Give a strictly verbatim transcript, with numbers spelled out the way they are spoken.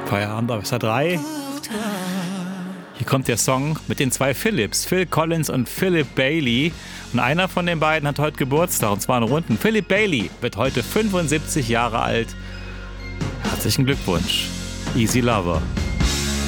Feierabend auf S R drei. Hier kommt der Song mit den zwei Philips, Phil Collins und Philip Bailey. Und einer von den beiden hat heute Geburtstag, und zwar in Runden. Philip Bailey wird heute fünfundsiebzig Jahre alt. Herzlichen Glückwunsch. Easy Lover.